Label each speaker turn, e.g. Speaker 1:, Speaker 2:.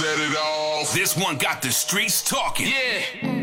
Speaker 1: set it off.
Speaker 2: This one got the streets talking.
Speaker 1: Yeah.